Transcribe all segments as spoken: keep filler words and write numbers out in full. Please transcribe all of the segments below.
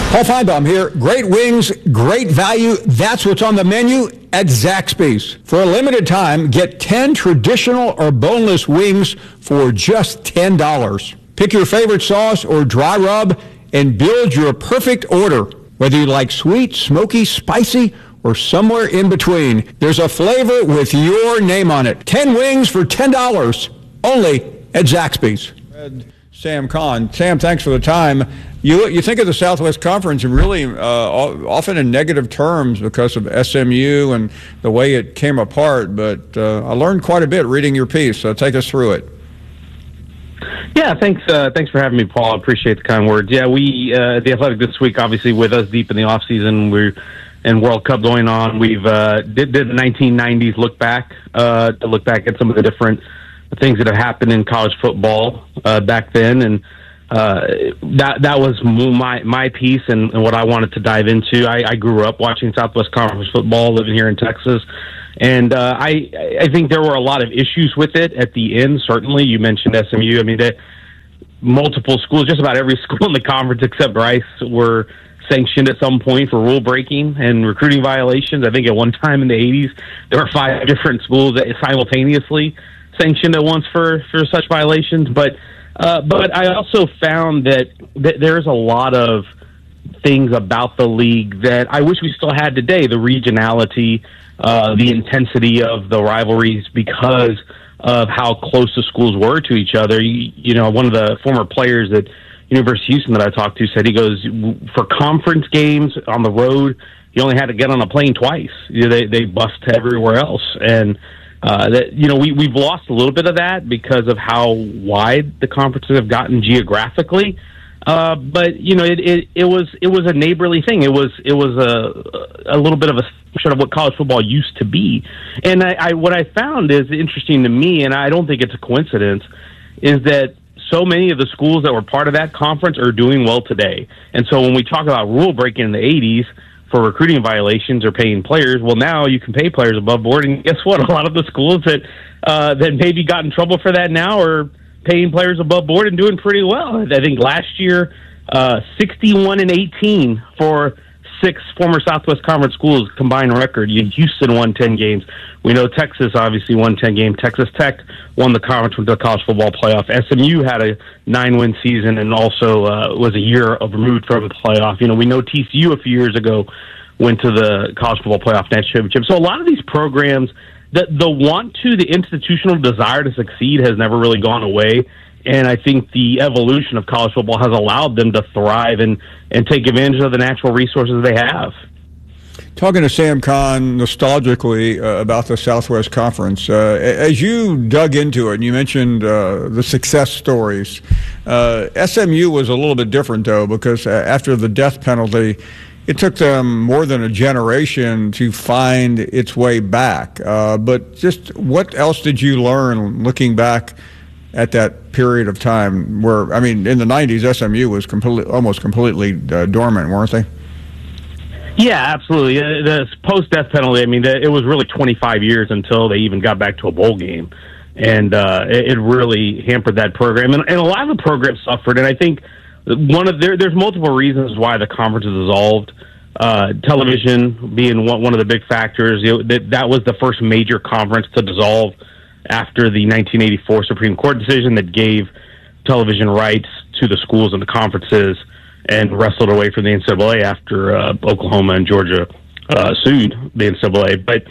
Paul Feinbaum here. Great wings, great value. That's what's on the menu at Zaxby's. For a limited time, get ten traditional or boneless wings for just ten dollars. Pick your favorite sauce or dry rub and build your perfect order. Whether you like sweet, smoky, spicy, or somewhere in between, there's a flavor with your name on it. ten wings for ten dollars, only at Zaxby's. Sam Khan. Sam, thanks for the time. You you think of the Southwest Conference and really uh, often in negative terms because of S M U and the way it came apart, but uh, I learned quite a bit reading your piece, so take us through it. Yeah, thanks uh, thanks for having me, Paul. I appreciate the kind words. Yeah, we, uh, The Athletic this week, obviously with us deep in the offseason, we're and World Cup going on. We've uh, did, did the nineteen nineties look back, uh, to look back at some of the different things that have happened in college football uh, back then, and uh, that that was my my piece and, and what I wanted to dive into. I, I grew up watching Southwest Conference football, living here in Texas, and uh, I I think there were a lot of issues with it at the end. Certainly, you mentioned S M U. I mean, that multiple schools, just about every school in the conference except Rice, were sanctioned at some point for rule breaking and recruiting violations. I think at one time in the eighties, there were five different schools that simultaneously sanctioned at once for, for such violations. But uh, but I also found that, that there's a lot of things about the league that I wish we still had today. The regionality, uh, the intensity of the rivalries because of how close the schools were to each other. You, you know, one of the former players at University of Houston that I talked to said, he goes, for conference games on the road, you only had to get on a plane twice. You know, they, they bus to everywhere else. And, uh, that, you know, we, we've lost a little bit of that because of how wide the conferences have gotten geographically. Uh, but, you know, it, it, it was, it was a neighborly thing. It was, it was a, a little bit of a snapshot of what college football used to be. And I, I, what I found is interesting to me, and I don't think it's a coincidence, is that so many of the schools that were part of that conference are doing well today. And so when we talk about rule breaking in the eighties for recruiting violations or paying players, well, now you can pay players above board. And guess what? A lot of the schools that uh, that maybe got in trouble for that now are paying players above board and doing pretty well. I think last year, uh, sixty-one and eighteen for six former Southwest Conference schools combined record. Houston won ten games. We know Texas obviously won ten games. Texas Tech won the conference with the college football playoff. S M U had a nine-win season and also uh, was a year of removed from the playoff. You know, we know T C U a few years ago went to the college football playoff national championship. So a lot of these programs, the, the want to, the institutional desire to succeed has never really gone away. And I think the evolution of college football has allowed them to thrive and, and take advantage of the natural resources they have. Talking to Sam Khan nostalgically uh, about the Southwest Conference, uh, as you dug into it, and you mentioned uh, the success stories, uh, S M U was a little bit different, though, because after the death penalty, it took them more than a generation to find its way back. Uh, but just what else did you learn looking back at that period of time where, I mean, in the nineties, S M U was completely, almost completely uh, dormant, weren't they? Yeah, absolutely. Uh, the post-death penalty, I mean, it was really twenty-five years until they even got back to a bowl game. And uh, it, it really hampered that program. And, and a lot of the programs suffered. And I think one of there, there's multiple reasons why the conference is dissolved. Uh, television being one, one of the big factors. You know, that, that was the first major conference to dissolve after the nineteen eighty-four Supreme Court decision that gave television rights to the schools and the conferences and wrestled away from the N C double A after uh, Oklahoma and Georgia uh, sued the N C double A. But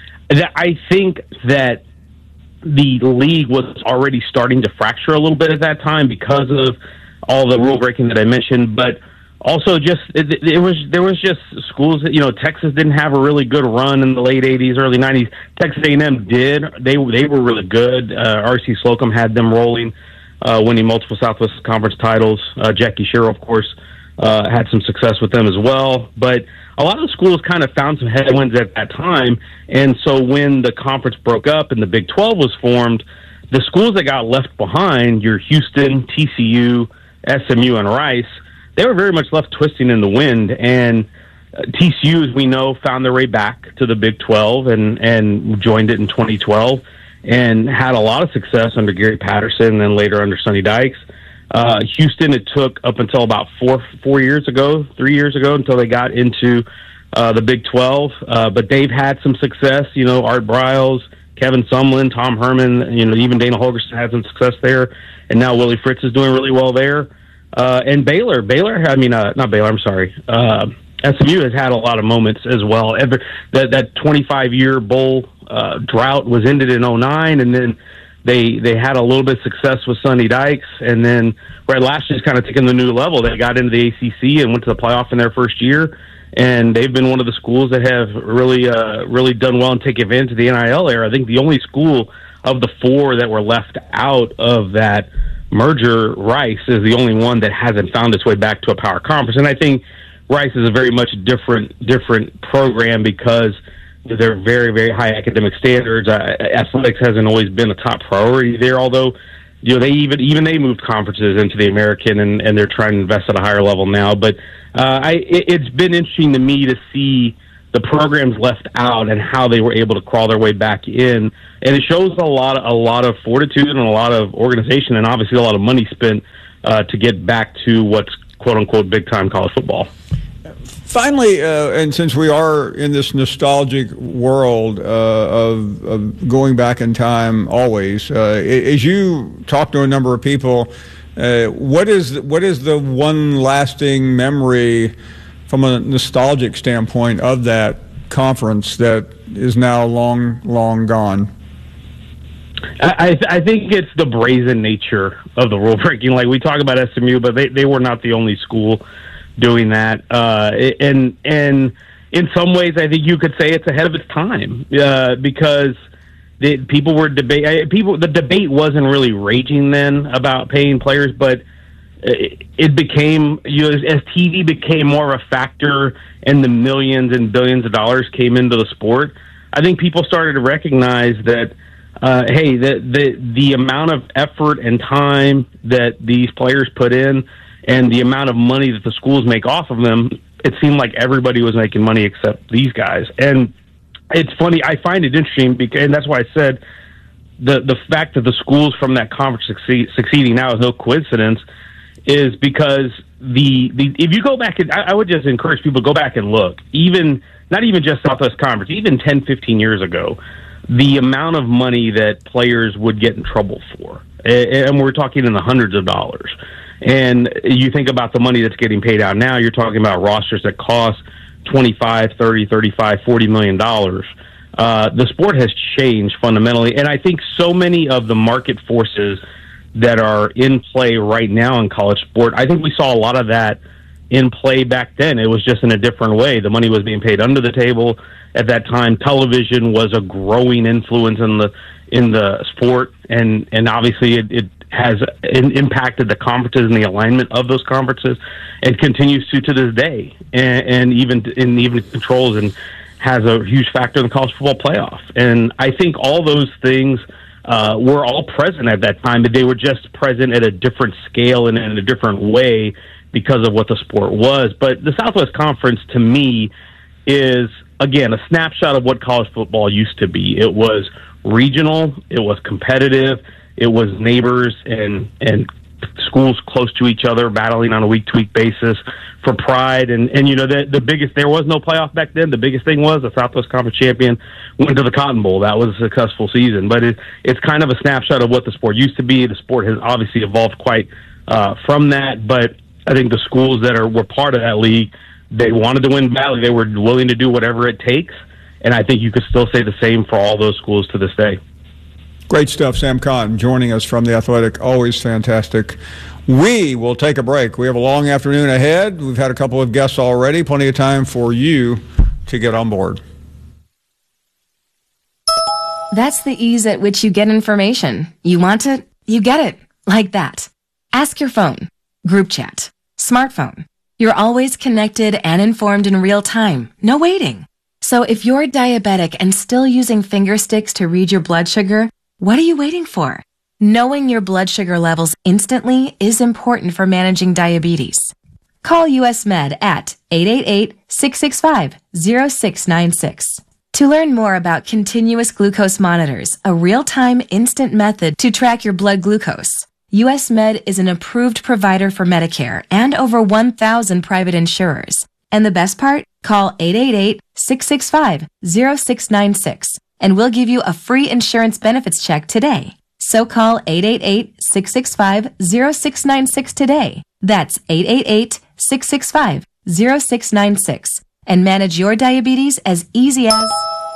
I think that the league was already starting to fracture a little bit at that time because of all the rule breaking that I mentioned, but also just it, it was there was just schools that, you know, Texas didn't have a really good run in the late eighties, early nineties. Texas A and M did. They they were really good. Uh, R C Slocum had them rolling, uh, winning multiple Southwest Conference titles. Uh, Jackie Sherrill, of course, uh, had some success with them as well. But a lot of the schools kind of found some headwinds at that time. And so when the conference broke up and the Big twelve was formed, the schools that got left behind, your Houston, T C U, S M U, and Rice, they were very much left twisting in the wind. And uh, T C U, as we know, found their way back to the Big twelve and, and joined it in twenty twelve and had a lot of success under Gary Patterson and then later under Sonny Dykes. Uh, Houston, it took up until about four four years ago, three years ago, until they got into uh, the Big twelve. Uh, but they've had some success. You know, Art Briles, Kevin Sumlin, Tom Herman. You know, even Dana Holgorsen had some success there, and now Willie Fritz is doing really well there. Uh, and Baylor, Baylor. I mean, uh, not Baylor. I'm sorry. Uh, S M U has had a lot of moments as well. Ever, that that twenty-five year bowl uh, drought was ended in oh nine, and then they they had a little bit of success with Sonny Dykes, and then Red Lash's kind of taken the new level. They got into the A C C and went to the playoff in their first year, and they've been one of the schools that have really uh, really done well and take advantage of the N I L era. I think the only school of the four that were left out of that merger, Rice, is the only one that hasn't found its way back to a power conference, and I think Rice is a very much different different program because they're very, very high academic standards. Uh, athletics hasn't always been a top priority there, although you know they even even they moved conferences into the American, and, and they're trying to invest at a higher level now. But uh, I, it, it's been interesting to me to see the programs left out and how they were able to crawl their way back in, and it shows a lot a lot of fortitude and a lot of organization, and obviously a lot of money spent uh, to get back to what's quote unquote big time college football. Finally, uh, and since we are in this nostalgic world uh, of, of going back in time always, uh, as you talk to a number of people, uh, what is what is the one lasting memory from a nostalgic standpoint of that conference that is now long, long gone? I, I think it's the brazen nature of the rule breaking. Like we talk about S M U, but they, they were not the only school doing that, uh, and and in some ways, I think you could say it's ahead of its time uh, because the, people were debate. People, the debate wasn't really raging then about paying players, but it, it became, you know, as T V became more of a factor, and the millions and billions of dollars came into the sport. I think people started to recognize that, uh, hey, the the the amount of effort and time that these players put in, and the amount of money that the schools make off of them, it seemed like everybody was making money except these guys. And it's funny, I find it interesting, because, and that's why I said the the fact that the schools from that conference succeed, succeeding now is no coincidence, is because the, the if you go back, and I, I would just encourage people to go back and look, even, not even just Southwest Conference, even ten, fifteen years ago, the amount of money that players would get in trouble for. And we're talking in the hundreds of dollars. And you think about the money that's getting paid out now, you're talking about rosters that cost twenty-five, thirty, thirty-five, forty million dollars. Uh, the sport has changed fundamentally. And I think so many of the market forces that are in play right now in college sport, I think we saw a lot of that in play back then. It was just in a different way. The money was being paid under the table at that time. Television was a growing influence in the in the sport, and, and obviously it, it has impacted the conferences and the alignment of those conferences, and continues to to this day, and, and even and even controls and has a huge factor in the college football playoff. And I think all those things uh, were all present at that time, but they were just present at a different scale and in a different way because of what the sport was. But the Southwest Conference, to me, is, again, a snapshot of what college football used to be. It was regional, it was competitive, it was neighbors and and schools close to each other battling on a week-to-week basis for pride. And, and you know, the, the biggest, there was no playoff back then. The biggest thing was the Southwest Conference champion went to the Cotton Bowl. That was a successful season. But it, it's kind of a snapshot of what the sport used to be. The sport has obviously evolved quite uh, from that. But I think the schools that are were part of that league, they wanted to win badly. They were willing to do whatever it takes. And I think you could still say the same for all those schools to this day. Great stuff, Sam Cotton, joining us from The Athletic. Always fantastic. We will take a break. We have a long afternoon ahead. We've had a couple of guests already. Plenty of time for you to get on board. That's the ease at which you get information. You want it, you get it. Like that. Ask your phone. Group chat. Smartphone. You're always connected and informed in real time. No waiting. So if you're diabetic and still using finger sticks to read your blood sugar, what are you waiting for? Knowing your blood sugar levels instantly is important for managing diabetes. Call U S Med at eight eight eight, six six five, zero six nine six. To learn more about continuous glucose monitors, a real-time instant method to track your blood glucose, U S Med is an approved provider for Medicare and over one thousand private insurers. And the best part? Call eight eight eight, six six five, zero six nine six and we'll give you a free insurance benefits check today. So call eight eight eight, six six five, zero six nine six today. That's eight eight eight, six six five, zero six nine six and manage your diabetes as easy as...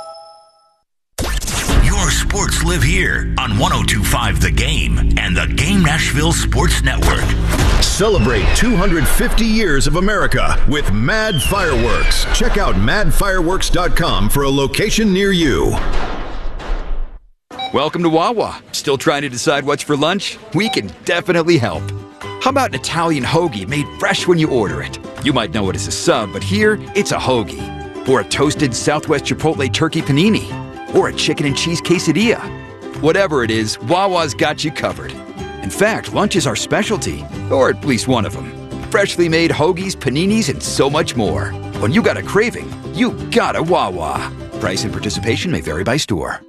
Your sports live here on one oh two point five The Game and the Game Nashville Sports Network. Celebrate two hundred fifty years of America with Mad Fireworks. Check out mad fireworks dot com for a location near you. Welcome to Wawa. Still trying to decide what's for lunch? We can definitely help. How about an Italian hoagie made fresh when you order it? You might know it as a sub, but here it's a hoagie. Or a toasted Southwest Chipotle turkey panini. Or a chicken and cheese quesadilla. Whatever it is, Wawa's got you covered. In fact, lunch is our specialty, or at least one of them. Freshly made hoagies, paninis, and so much more. When you got a craving, you got a Wawa. Price and participation may vary by store.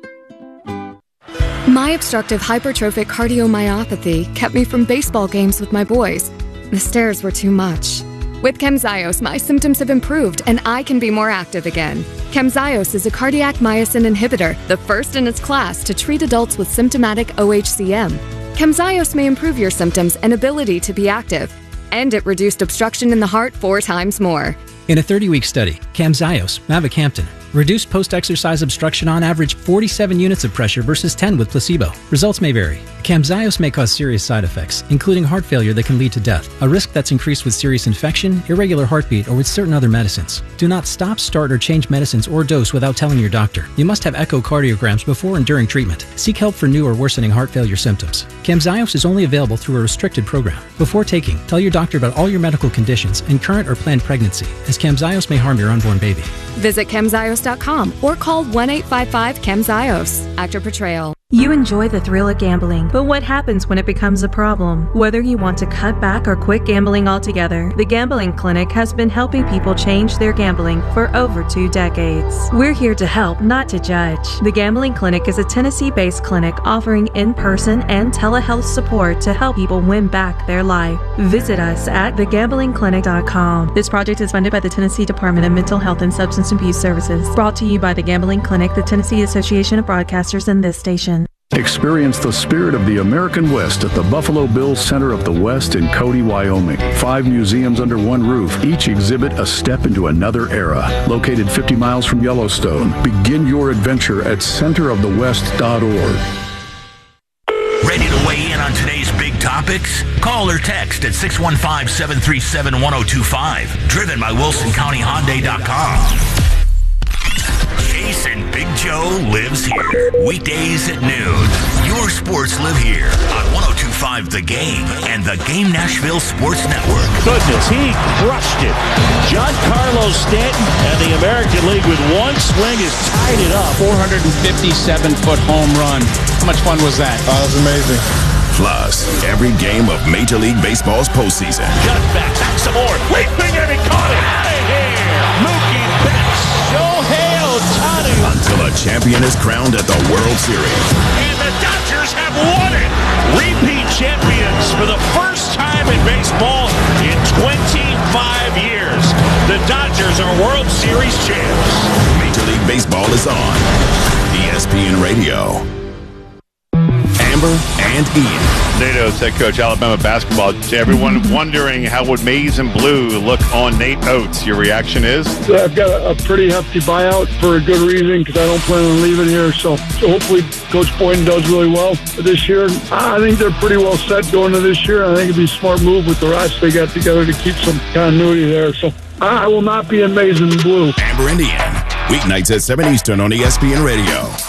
My obstructive hypertrophic cardiomyopathy kept me from baseball games with my boys. The stairs were too much. With Camzyos, my symptoms have improved and I can be more active again. Camzyos is a cardiac myosin inhibitor, the first in its class to treat adults with symptomatic O H C M. Camzyos may improve your symptoms and ability to be active. And it reduced obstruction in the heart four times more. In a thirty-week study, Camzyos, mavacamten, reduced post-exercise obstruction on average forty-seven units of pressure versus ten with placebo. Results may vary. Camzyos may cause serious side effects, including heart failure that can lead to death, a risk that's increased with serious infection, irregular heartbeat, or with certain other medicines. Do not stop, start, or change medicines or dose without telling your doctor. You must have echocardiograms before and during treatment. Seek help for new or worsening heart failure symptoms. Camzyos is only available through a restricted program. Before taking, tell your doctor about all your medical conditions and current or planned pregnancy, as Camzyos may harm your unborn baby. Visit Camzyos dot com or call one eight five five Camzyos. Actor portrayal. You enjoy the thrill of gambling, but what happens when it becomes a problem? Whether you want to cut back or quit gambling altogether, the Gambling Clinic has been helping people change their gambling for over two decades. We're here to help, not to judge. The Gambling Clinic is a Tennessee-based clinic offering in-person and telehealth support to help people win back their life. Visit us at the gambling clinic dot com. This project is funded by the Tennessee Department of Mental Health and Substance Abuse Services. Brought to you by the Gambling Clinic, the Tennessee Association of Broadcasters, and this station. Experience the spirit of the American West at the Buffalo Bills Center of the West in Cody, Wyoming. Five museums under one roof, each exhibit a step into another era. Located fifty miles from Yellowstone, begin your adventure at center of the west dot org. Ready to weigh in on today's big topics? Call or text at six one five, seven three seven, one oh two five. Driven by Wilson County Hyundai dot com. Jason Big Joe lives here. Weekdays at noon. Your sports live here on one oh two point five The Game and the Game Nashville Sports Network. Goodness, he crushed it. Giancarlo Stanton and the American League with one swing has tied it up. four hundred fifty-seven foot home run. How much fun was that? Oh, that was amazing. Plus, every game of Major League Baseball's postseason. Cut back, back some more. Leaping and he caught it. Out of here. Mookie Betts. Shohei Ohtani. Until a champion is crowned at the World Series. And the Dodgers have won it. Repeat champions for the first time in baseball in twenty-five years. The Dodgers are World Series champs. Major League Baseball is on E S P N Radio. Amber and Ian. Nate Oates, head coach, Alabama basketball. To everyone wondering how would maize and blue look on Nate Oates, your reaction is? I've got a, a pretty hefty buyout for a good reason because I don't plan on leaving here. So, so hopefully Coach Boynton does really well this year. I think they're pretty well set going to this year. I think it'd be a smart move with the rest they got together to keep some continuity there. So I will not be in maize and blue. Amber and Ian, weeknights at seven Eastern on E S P N Radio.